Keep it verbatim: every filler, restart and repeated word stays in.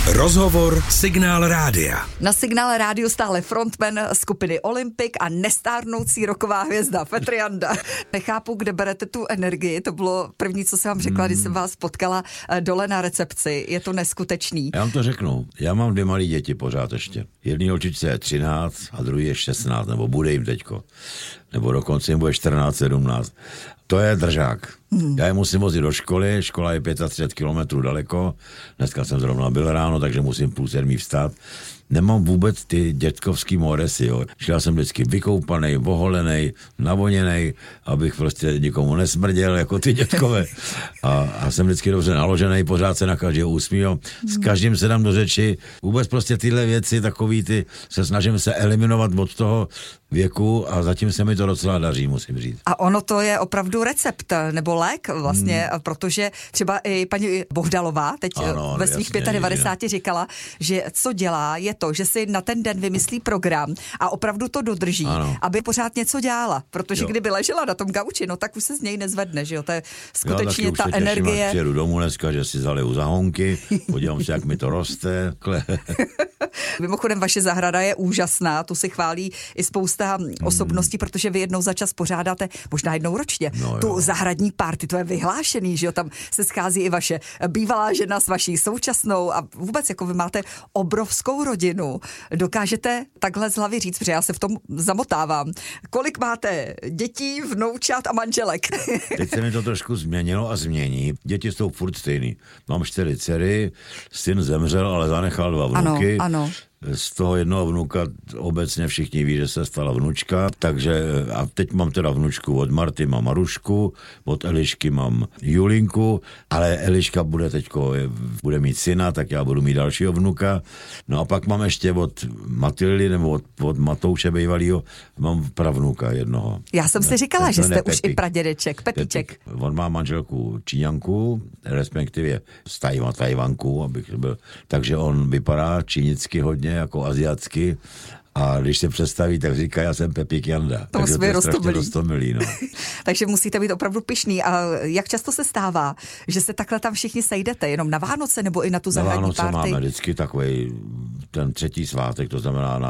Rozhovor Signál Rádia. Na Signál Rádiu stále frontman skupiny Olympik a nestárnoucí roková hvězda Petr Janda. Nechápu, kde berete tu energii. To bylo první, co jsem vám řekla, hmm. když jsem vás potkala dole na recepci. Je to neskutečný. Já vám to řeknu. Já mám dvě malé děti pořád ještě. Jedný holčičce je třináct a druhý je šestnáct, nebo bude jim teďko. Nebo dokonce jim bude čtrnáct, sedmnáct. To je držák. Hmm. Já je musím vozit do školy, škola je třicet pět kilometrů daleko. Dneska jsem zrovna byl ráno, takže musím půl sedmí vstát. Nemám vůbec ty dětkovský moresy, jo. Šel jsem vždycky vykoupanej, oholenej, navoněnej, abych prostě nikomu nesmrděl, jako ty dětkové. A, a jsem vždycky dobře naložený, pořád se na každého usmívám. S každým se dám do řeči. Vůbec prostě tyhle věci, takový ty, se snažím se eliminovat od toho věku a zatím se mi to docela daří, musím říct. A ono to je opravdu recept, nebo lék vlastně, hmm. protože třeba i paní Bohdalová teď ano, ve svých devadesát pěti říkala, že co dělá, je to, že si na ten den vymyslí program a opravdu to dodrží, ano. aby pořád něco dělala, protože jo. kdyby ležela na tom gauči, no tak už se z něj nezvedne, že jo, to je skutečně jo, ta energie. Já přijedu domů dneska, že si zaleju zahonky, podívám se, jak mi to roste. Mimochodem, vaše zahrada je úžasná, tu si chválí i spousta hmm. osobností, protože vy jednou za čas pořádáte, možná jednou ročně, no tu zahradní party, to je vyhlášený, že jo, tam se schází i vaše bývalá žena s vaší současnou a vůbec jako vy máte obrovskou rodinu. Dokážete takhle z hlavy říct, protože já se v tom zamotávám. Kolik máte dětí, vnoučat a manželek? Teď se mi to trošku změnilo a změní. Děti jsou furt stejný. Mám čtyři dcery, syn zemřel, ale zanechal dva vnuky. Ano, ano. Z toho jednoho vnuka obecně všichni ví, že se stala vnučka, takže a teď mám teda vnučku od Marty, mám Marušku, od Elišky mám Julinku, ale Eliška bude teďko, bude mít syna, tak já budu mít dalšího vnuka. No a pak mám ještě od Matildy, nebo od, od Matouše bývalýho, mám pravnuka jednoho. Já jsem si říkala, že jste už i pradědeček, Pepíček. Pepík. On má manželku Číňanku, respektive z Tajvan, Tajvanku, abych byl, takže on vypadá čínicky hodně, jako asiatsky, a když se představí, tak říká, já jsem Pepík Janda. To takže to je strašně roztomilý. No. Takže musíte být opravdu pyšný. A jak často se stává, že se takhle tam všichni sejdete? Jenom na Vánoce nebo i na tu zahradní party? Na Vánoce máme vždycky takový ten třetí svátek, to znamená na